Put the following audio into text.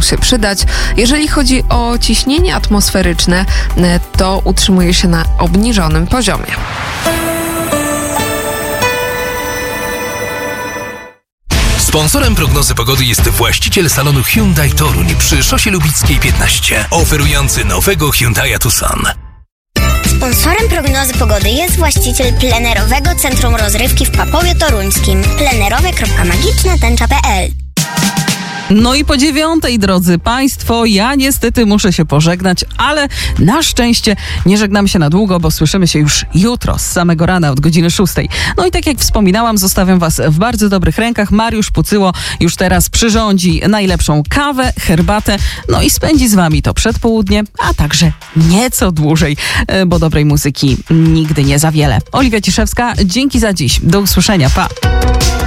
się przydać. Jeżeli chodzi o ciśnienie atmosferyczne, to utrzymuje się na obniżonym poziomie. Sponsorem prognozy pogody jest właściciel salonu Hyundai Toruń przy Szosie Lubickiej 15, oferujący nowego Hyundai'a Tucson. Sponsorem prognozy pogody jest właściciel plenerowego Centrum Rozrywki w Papowie Toruńskim. plenerowe.magicznatęcza.pl. No i po 9:00, drodzy Państwo, ja niestety muszę się pożegnać, ale na szczęście nie żegnam się na długo, bo słyszymy się już jutro z samego rana od godziny 6:00. No i tak jak wspominałam, zostawiam Was w bardzo dobrych rękach. Mariusz Pucyło już teraz przyrządzi najlepszą kawę, herbatę, no i spędzi z Wami to przedpołudnie, a także nieco dłużej, bo dobrej muzyki nigdy nie za wiele. Oliwia Ciszewska, dzięki za dziś. Do usłyszenia. Pa!